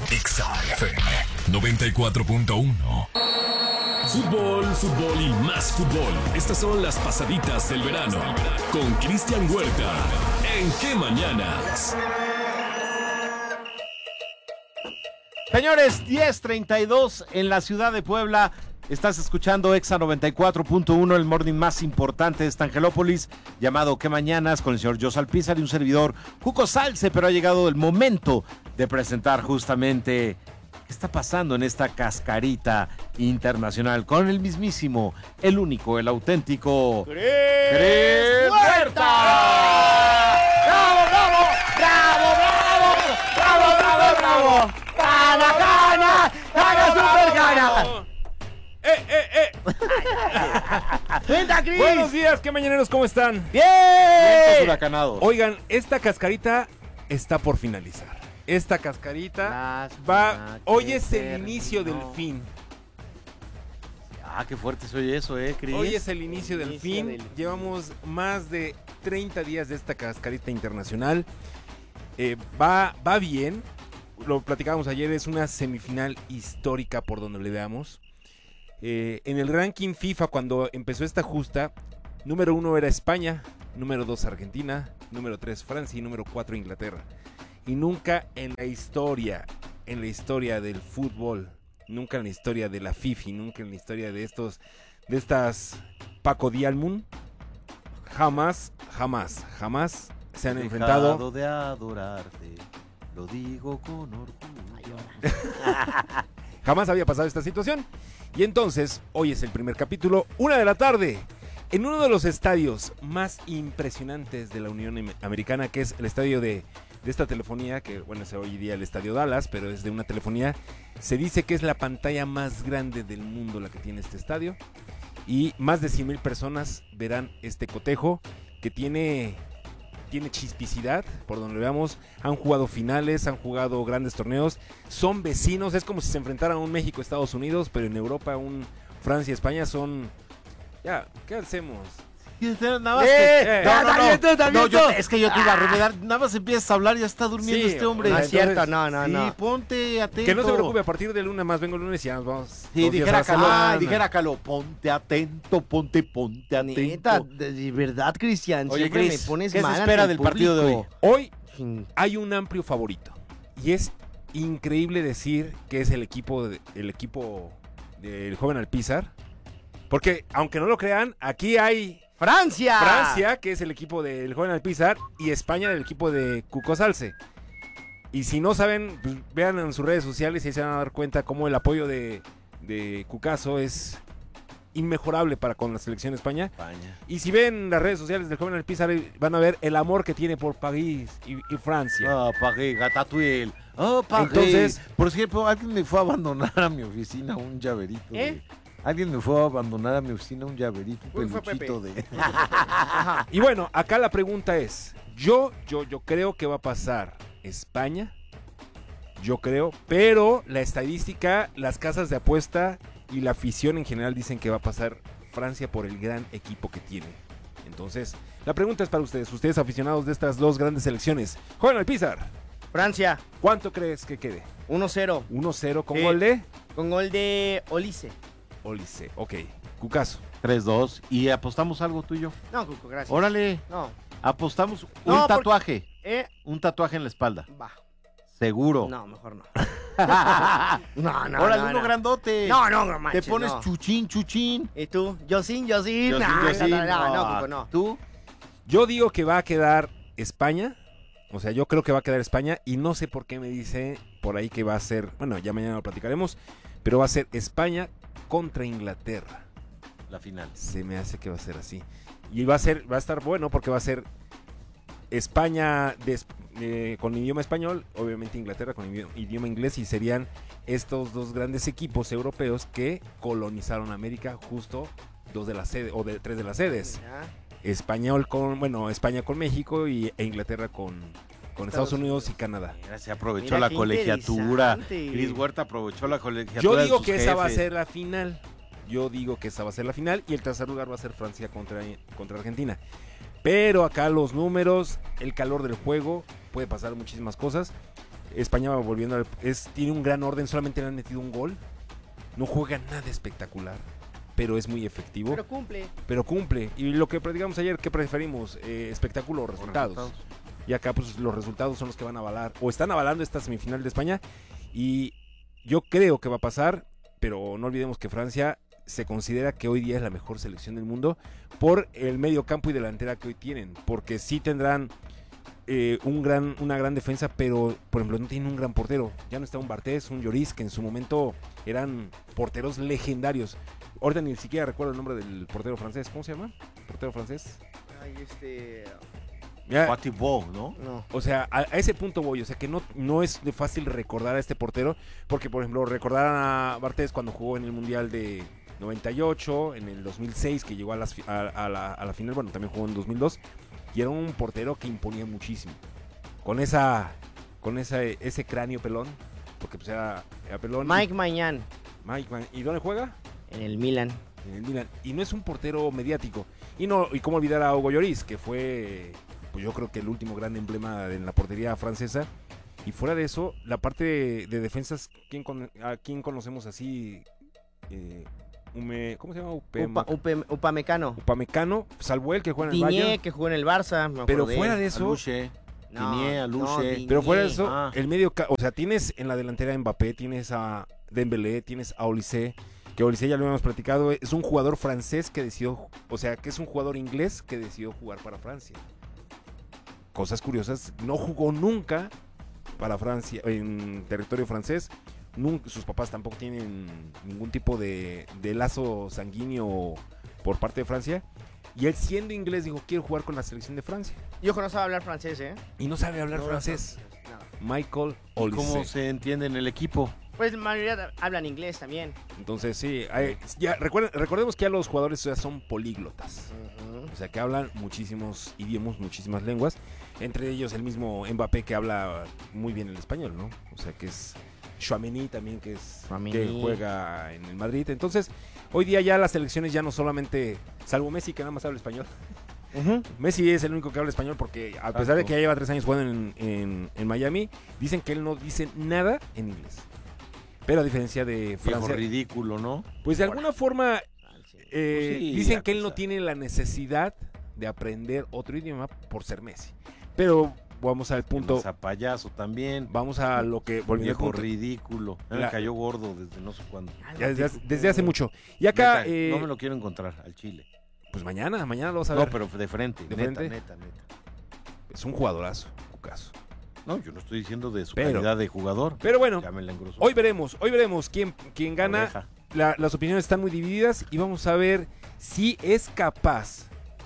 Exa FM 94.1. Fútbol y más fútbol. Estas son las pasaditas del verano con Cristian Huerta. ¿En qué mañanas? Señores, 10:32 en la ciudad de Puebla. Estás escuchando Exa 94.1, el morning más importante de esta Angelópolis, llamado ¿Qué mañanas? Con el señor Jos Alpizar y un servidor, Cuco Salce, pero ha llegado el momento de presentar justamente qué está pasando en esta cascarita internacional con el mismísimo, el único, el auténtico ¡Cris Huerta! ¡Bravo, bravo! ¡Bravo, bravo! ¡Bravo, bravo, bravo! ¡Gana, gana! ¡Gana, super gana! ¡Cuenta, Cris! Buenos días, ¿qué mañaneros? ¿Cómo están? ¡Bien! Vientos huracanados. Oigan, esta cascarita está por finalizar. Esta cascarita va... Hoy es el inicio del fin. Ah, qué fuerte soy eso, Cris. Hoy es el inicio del fin. Llevamos más de 30 días de esta cascarita internacional. Va bien. Lo platicábamos ayer, es una semifinal histórica por donde le veamos. En el ranking FIFA, cuando empezó esta justa, número 1 era España, número 2 Argentina, número 3 Francia y número 4 Inglaterra. Y nunca en la historia del fútbol, nunca en la historia de la FIFA, nunca en la historia de estas Paco Dialmun, jamás se han enfrentado. De adorarte, lo digo con orgullo. Jamás había pasado esta situación. Y entonces, hoy es el primer capítulo, 1 de la tarde, en uno de los estadios más impresionantes de la Unión Americana, que es el estadio de esta telefonía, que bueno, es hoy día el estadio Dallas, pero es de una telefonía. Se dice que es la pantalla más grande del mundo la que tiene este estadio. Y más de 100,000 personas verán este cotejo, que tiene chispicidad, por donde lo veamos. Han jugado finales, han jugado grandes torneos, son vecinos, es como si se enfrentaran un México-Estados Unidos, pero en Europa un Francia-España son... Ya, ¿qué hacemos? Nada más es que yo te iba a remedar. Nada más empiezas a hablar y ya está durmiendo este hombre. No es cierto, no. Sí, ponte atento. Que no se preocupe, a partir del lunes más vengo el lunes y ya nos vamos. Sí, dijera Caló, ponte atento, ponte atento. Neta, de verdad, Cristian, Oye, siempre Cris, me pones ¿qué mal se espera ante el del partido de hoy? Hoy hay un amplio favorito y es increíble decir que es el equipo del joven Alpizar, porque aunque no lo crean, aquí hay Francia, que es el equipo del joven Alpizar, y España, del equipo de Cuco Salce. Y si no saben, pues vean en sus redes sociales y ahí se van a dar cuenta cómo el apoyo de Cucaso es inmejorable para con la selección de España. Y si ven las redes sociales del joven Alpizar, van a ver el amor que tiene por París y Francia. Ah, París, Gatatuel. Ah, París. Entonces, por ejemplo, alguien me fue a abandonar a mi oficina un llaverito. Alguien me fue a abandonar a mi oficina un llaverito, un peluchito de... Y bueno, acá la pregunta es, yo creo que va a pasar España, yo creo, pero la estadística, las casas de apuesta y la afición en general dicen que va a pasar Francia por el gran equipo que tiene. Entonces, la pregunta es para ustedes aficionados de estas dos grandes selecciones. Joven Alpizar. Francia. ¿Cuánto crees que quede? 1-0. 1-0 con gol de... Con gol de Olise, ok. Cucaso. 3-2. ¿Y apostamos algo tú y yo? No, Cuco, gracias. Órale. No. Apostamos un tatuaje. Un tatuaje en la espalda. Va. Seguro. No, mejor no. Órale, uno grandote. No manches. Te pones chuchín. ¿Y tú? Yosin. No, Cuco, no. ¿Tú? Yo digo que va a quedar España. O sea, yo creo que va a quedar España. Y no sé por qué me dice por ahí que va a ser... Bueno, ya mañana lo platicaremos. Pero va a ser España contra Inglaterra. La final. Se me hace que va a ser así. Y va a estar bueno porque va a ser España con idioma español, obviamente Inglaterra con idioma inglés, y serían estos dos grandes equipos europeos que colonizaron América, justo dos de las sedes, o tres de las sedes. España con México e Inglaterra con Estados Unidos y Canadá. Mira, se aprovechó la colegiatura. Cris Huerta aprovechó la colegiatura. Yo digo que esa va a ser la final. Y el tercer lugar va a ser Francia contra Argentina. Pero acá los números, el calor del juego, puede pasar muchísimas cosas. España volviendo tiene un gran orden, solamente le han metido un gol. No juega nada espectacular, pero es muy efectivo. Pero cumple. Y lo que digamos ayer, ¿qué preferimos? ¿Espectáculo o resultados? Y acá pues los resultados son los que van a avalar, o están avalando esta semifinal de España. Y yo creo que va a pasar, pero no olvidemos que Francia se considera que hoy día es la mejor selección del mundo por el medio campo y delantera que hoy tienen, porque sí tendrán una gran defensa, pero por ejemplo no tienen un gran portero. Ya no está un Bartés, un Lloris, que en su momento eran porteros legendarios. Ahorita ni siquiera recuerdo el nombre del portero francés. ¿Cómo se llama? ¿Portero francés? Ay, Patibot, ¿no? No. O sea, a ese punto voy. O sea, que no es de fácil recordar a este portero, porque por ejemplo recordaran a Bartés cuando jugó en el Mundial de 98, en el 2006 que llegó a la final, bueno, también jugó en 2002, y era un portero que imponía muchísimo. Con ese cráneo pelón, porque pues era pelón. Mike Maignan. ¿Y dónde juega? En el Milan. En el Milan. Y no es un portero mediático. Y cómo olvidar a Hugo Lloris, que fue, pues yo creo que el último gran emblema en la portería francesa. Y fuera de eso, la parte de defensas, ¿a quién conocemos así? ¿Cómo se llama? Upamecano. Upamecano, salvo él que juega en el Digne, Bayern. que jugó en el Barça. Pero fuera de eso, Aluche. pero fuera de eso, el medio, o sea, tienes en la delantera a Mbappé, tienes a Dembélé, tienes a Olise, que Olise ya lo habíamos platicado, es un jugador francés que decidió, o sea, que es un jugador inglés que decidió jugar para Francia. Cosas curiosas, no jugó nunca para Francia, en territorio francés. Sus papás tampoco tienen ningún tipo de lazo sanguíneo por parte de Francia. Y él, siendo inglés, dijo, quiero jugar con la selección de Francia. Y ojo, no sabe hablar francés, ¿eh? Y no sabe hablar francés. No. Michael Olise. ¿Cómo se entiende en el equipo? Pues la mayoría hablan inglés también. Entonces, sí. Ya, recordemos que ya los jugadores ya son políglotas. O sea, que hablan muchísimos idiomas, muchísimas lenguas. Entre ellos el mismo Mbappé, que habla muy bien el español, ¿no? O sea, que es Tchouaméni también, que juega en el Madrid. Entonces, hoy día ya las selecciones ya no solamente, salvo Messi, que nada más habla español. Messi es el único que habla español, porque a pesar de que ya lleva 3 años jugando en Miami, dicen que él no dice nada en inglés. Pero a diferencia de Francia, Viejo ridículo, ¿no? pues de alguna forma sí, dicen que él no tiene la necesidad de aprender otro idioma por ser Messi. Pero vamos al punto. A payaso también. Vamos a lo que volvió al Viejo punto. ridículo. Me cayó gordo desde no sé cuándo. Ya desde hace mucho. Y acá Neta, no me lo quiero encontrar al Chile. pues mañana lo vas a ver. No, pero de frente. ¿De neta, frente? neta. Es un jugadorazo, Cucaso. No, yo no estoy diciendo de su calidad de jugador. Pero bueno, Ya me la engrosó. hoy veremos quién gana. Oreja. Las opiniones están muy divididas y vamos a ver si es capaz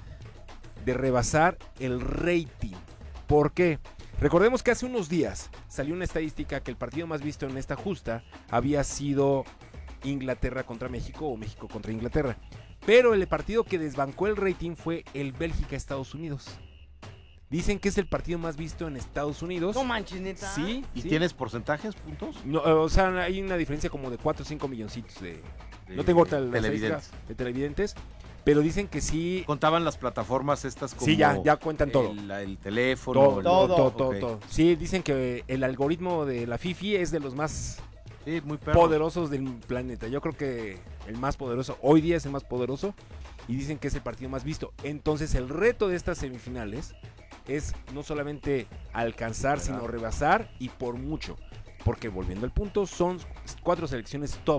de rebasar el rating. ¿Por qué? Recordemos que hace unos días salió una estadística que el partido más visto en esta justa había sido Inglaterra contra México o México contra Inglaterra. Pero el partido que desbancó el rating fue el Bélgica-Estados Unidos. Dicen que es el partido más visto en Estados Unidos. No manches, neta. Sí. ¿Y sí. tienes porcentajes, puntos? No, o sea, hay una diferencia como de 4 o 5 milloncitos no tengo ahorita la estadística de televidentes, pero dicen que sí. Contaban las plataformas estas como... Sí, ya cuentan todo. El teléfono. Todo. Sí, dicen que el algoritmo de la FIFI es de los más Sí, muy perro. poderosos del planeta. Yo creo que el más poderoso, hoy día es el más poderoso, y dicen que es el partido más visto. Entonces el reto de estas semifinales es no solamente alcanzar, sino rebasar, y por mucho. Porque volviendo al punto, son 4 selecciones top.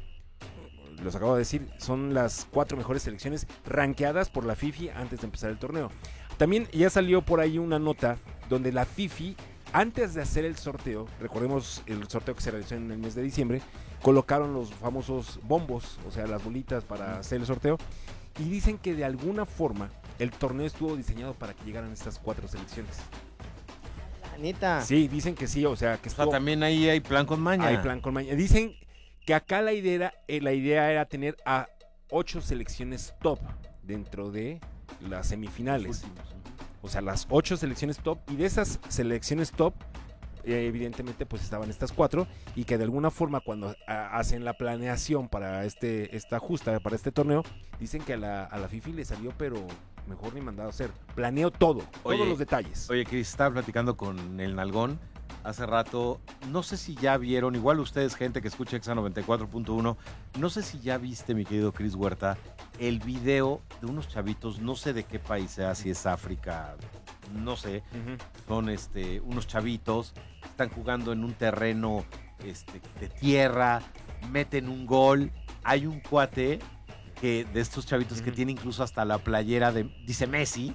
Los acabo de decir, son las 4 mejores selecciones rankeadas por la FIFI antes de empezar el torneo. También ya salió por ahí una nota donde la FIFI, antes de hacer el sorteo, recordemos el sorteo que se realizó en el mes de diciembre, colocaron los famosos bombos, o sea, las bolitas para hacer el sorteo, y dicen que de alguna forma el torneo estuvo diseñado para que llegaran estas 4 selecciones. La neta. Sí, dicen que sí, o sea, que estuvo... también ahí hay plan con maña. Hay plan con maña. Dicen que acá la idea era tener a 8 selecciones top dentro de las semifinales. O sea, las 8 selecciones top, y de esas selecciones top, evidentemente pues estaban estas 4, y que de alguna forma cuando hacen la planeación para esta justa, para este torneo, dicen que a la FIFI le salió pero mejor ni mandado a hacer. Planeó todo, todos los detalles. Oye, Cris, estaba platicando con el Nalgón hace rato, no sé si ya vieron, igual ustedes, gente que escucha Exa 94.1, no sé si ya viste, mi querido Cris Huerta, el video de unos chavitos, no sé de qué país sea, si es África, no sé, son unos chavitos, están jugando en un terreno de tierra, meten un gol, hay un cuate que de estos chavitos que tiene incluso hasta la playera dice Messi,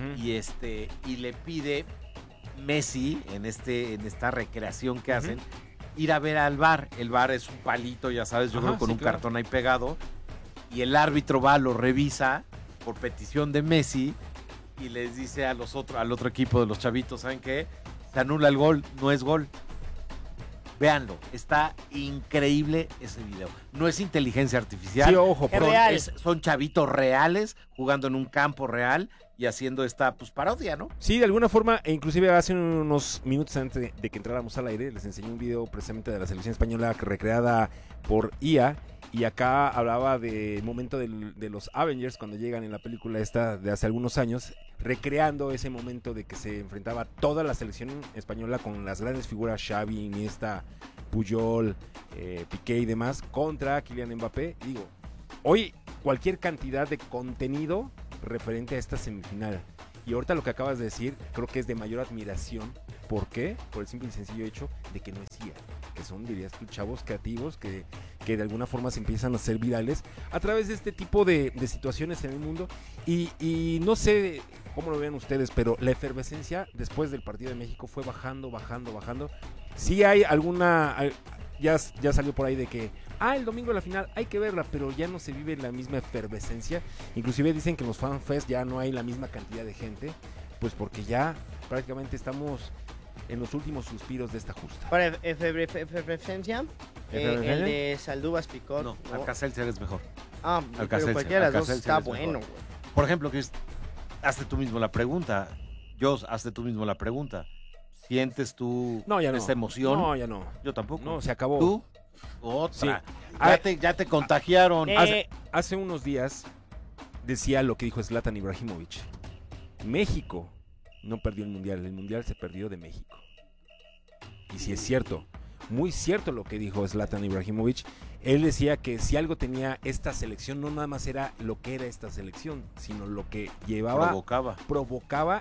y le pide Messi en esta recreación que hacen, ir a ver al VAR. El VAR es un palito, ya sabes, yo creo con un cartón ahí pegado, y el árbitro va, lo revisa por petición de Messi y les dice al otro equipo de los chavitos, ¿saben qué? Se anula el gol, no es gol. Véanlo, está increíble ese video. No es inteligencia artificial. Sí, ojo, es real. Son chavitos reales jugando en un campo real y haciendo esta parodia, ¿no? Sí, de alguna forma, e inclusive hace unos minutos antes de que entráramos al aire, les enseñé un video precisamente de la selección española recreada por IA, y acá hablaba del momento de los Avengers cuando llegan en la película esta de hace algunos años, recreando ese momento de que se enfrentaba toda la selección española con las grandes figuras Xavi, Iniesta, Puyol, Piqué y demás contra Kylian Mbappé. Y digo, hoy cualquier cantidad de contenido referente a esta semifinal. Y ahorita lo que acabas de decir, creo que es de mayor admiración. ¿Por qué? Por el simple y sencillo hecho de que no es IA, que son, dirías tú, chavos creativos que de alguna forma se empiezan a hacer virales a través de este tipo de situaciones en el mundo. Y no sé cómo lo vean ustedes, pero la efervescencia después del partido de México fue bajando. Sí hay alguna... Ya salió por ahí de que el domingo de la final hay que verla, pero ya no se vive la misma efervescencia. Inclusive dicen que en los FanFest ya no hay la misma cantidad de gente, pues porque ya prácticamente estamos en los últimos suspiros de esta justa. Para efervescencia, el de Saldúvaz Picot. No, Alka-Seltzer es mejor. Pero cualquiera de las dos está bueno, güey. Por ejemplo, Chris, hazte tú mismo la pregunta. Hazte tú mismo la pregunta. ¿Sientes tú esa emoción? No, ya no. Yo tampoco. No, se acabó. ¿Tú? Otra. Sí. Ya te contagiaron. Hace unos días decía lo que dijo Zlatan Ibrahimovic. México no perdió el Mundial se perdió de México. Y sí es cierto, muy cierto lo que dijo Zlatan Ibrahimovic. Él decía que si algo tenía esta selección, no nada más era lo que era esta selección, sino lo que provocaba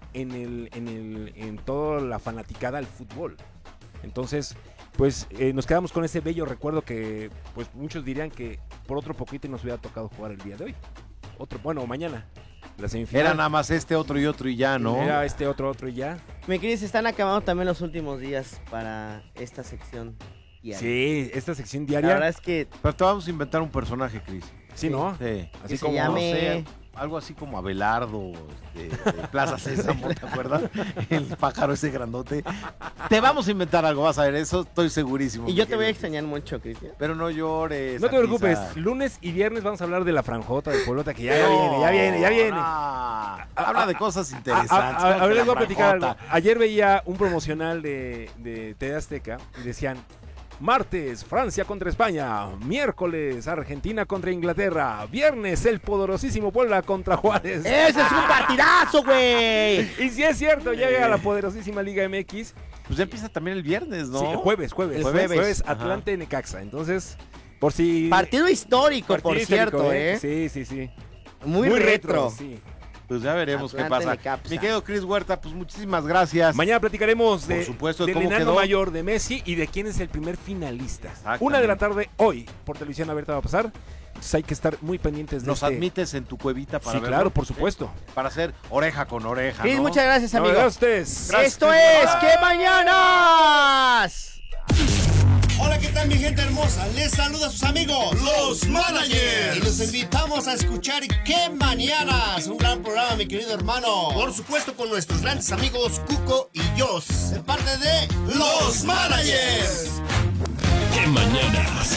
en toda la fanaticada al fútbol. Entonces, pues nos quedamos con ese bello recuerdo que pues muchos dirían que por otro poquito nos hubiera tocado jugar el día de hoy. Mañana. La semifinal. Era nada más otro y ya, ¿no? Era otro y ya. Mi querido, se están acabando también los últimos días para esta sección diaria. Sí, esta sección diaria. La verdad es que... Pero te vamos a inventar un personaje, Cris. Sí, ¿no? Sí. Así como, no sé, algo así como Abelardo, de Plaza Sésamo, ¿te acuerdas? El pájaro ese grandote. Te vamos a inventar algo, vas a ver, eso estoy segurísimo. Y yo te voy a extrañar mucho, Cristian. Pero no llores. No te preocupes, lunes y viernes vamos a hablar de la franjota de Pueblota, que ya viene. Habla de cosas interesantes. A ver, les voy a platicar algo. Ayer veía un promocional de TV Azteca y decían: martes, Francia contra España. Miércoles, Argentina contra Inglaterra. Viernes, el poderosísimo Puebla contra Juárez. ¡Ese es un partidazo, güey! Y si es cierto, llega la poderosísima Liga MX. Pues ya empieza también el viernes, ¿no? Sí, jueves Atlante Necaxa. Entonces, por si... Partido histórico, por cierto, ¿eh? Sí. Muy retro. Sí. Pues ya veremos Atlante, qué pasa. Necaxa. Mi querido Cris Huerta, pues muchísimas gracias. Mañana platicaremos Por supuesto, del cómo enano quedó. mayor de Messi y de quién es el primer finalista. 1:00 p.m. hoy por televisión abierta va a pasar. Entonces hay que estar muy pendientes de Nos admites en tu cuevita para verlo. claro, por supuesto. Para hacer oreja con oreja, Cris, ¿no? muchas gracias, amigo. Gracias a ustedes. Gracias, Esto Cris. es ¡Qué Mañanas! Hola, ¿qué tal, mi gente hermosa? Les saluda a sus amigos, los Managers. Y los invitamos a escuchar ¡Qué Mañanas! Un gran programa, mi querido hermano. Por supuesto, con nuestros grandes amigos Cuco y Jos. De parte de los Managers. ¡Qué mañanas!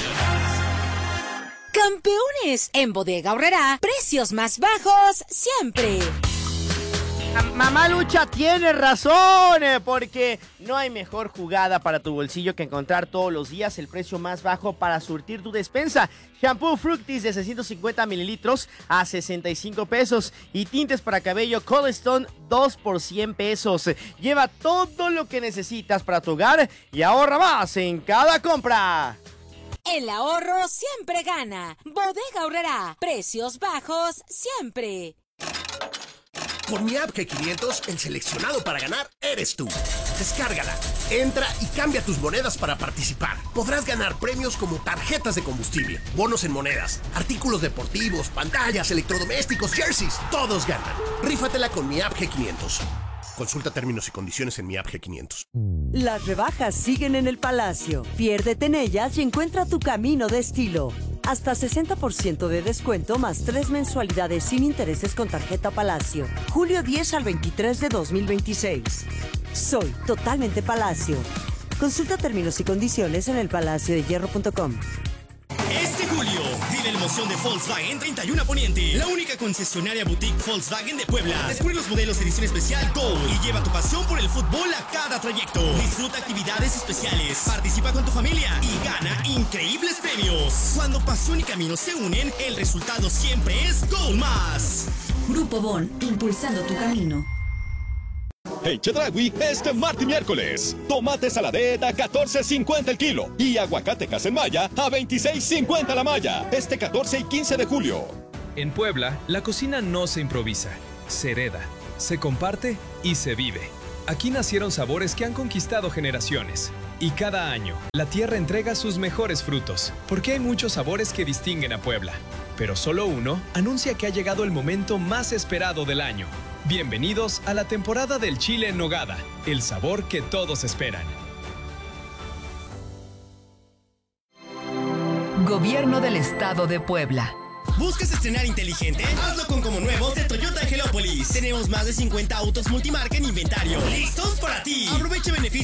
Campeones, en Bodega Aurrerá, precios más bajos siempre. Mamá Lucha tiene razón, porque no hay mejor jugada para tu bolsillo que encontrar todos los días el precio más bajo para surtir tu despensa. Shampoo Fructis de 650 mililitros a 65 pesos y tintes para cabello Cold Stone 2 por 100 pesos. Lleva todo lo que necesitas para tu hogar y ahorra más en cada compra. El ahorro siempre gana. Bodega Aurrerá. Precios bajos siempre. Con mi app G500, el seleccionado para ganar eres tú. Descárgala, entra y cambia tus monedas para participar. Podrás ganar premios como tarjetas de combustible, bonos en monedas, artículos deportivos, pantallas, electrodomésticos, jerseys. Todos ganan. Rífatela con mi app G500. Consulta términos y condiciones en mi app G500. Las rebajas siguen en el Palacio. Piérdete en ellas y encuentra tu camino de estilo. Hasta 60% de descuento más 3 mensualidades sin intereses con tarjeta Palacio. Julio 10 al 23 de 2026. Soy totalmente Palacio. Consulta términos y condiciones en elpalaciodehierro.com. Este julio, vive la emoción de Volkswagen 31 Poniente, la única concesionaria boutique Volkswagen de Puebla. Descubre los modelos edición especial Gold y lleva tu pasión por el fútbol a cada trayecto. Disfruta actividades especiales, participa con tu familia y gana increíbles premios. Cuando pasión y camino se unen, el resultado siempre es Gold Más. Grupo Bon, impulsando tu camino. En Chedraui, este martes y miércoles, tomate saladeta a $14.50 el kilo y aguacate Casemaya a $26.50 la malla, este 14 y 15 de julio. En Puebla, la cocina no se improvisa, se hereda, se comparte y se vive. Aquí nacieron sabores que han conquistado generaciones. Y cada año, la tierra entrega sus mejores frutos, porque hay muchos sabores que distinguen a Puebla. Pero solo uno anuncia que ha llegado el momento más esperado del año. Bienvenidos a la temporada del chile en nogada, el sabor que todos esperan. Gobierno del Estado de Puebla. ¿Buscas estrenar inteligente? Hazlo con como nuevos de Toyota Angelópolis. Tenemos más de 50 autos multimarca en inventario. ¡Listos para ti! Aprovecha beneficios